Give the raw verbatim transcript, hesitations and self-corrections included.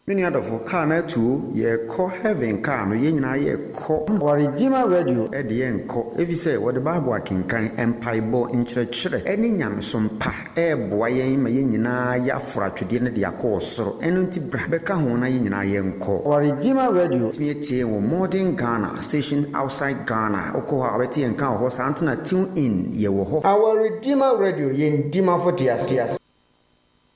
Many other for car na two ye call heaven car no yen na ye call our Redeemer Radio e de yen call if you say what the Bible can kan empire bo nkyerɛkyerɛ ɛne nyamesom pa e boa yen ma yen nyina ya fra twede ne de akɔ soro ɛno nti bra bɛka ho na yen nyina yen call our Redeemer Radio me tie wo modern Ghana station outside Ghana okɔ ha obeti yen kan ho sa antena tune in ye wo ho our Redeemer Radio yen dima for tias tias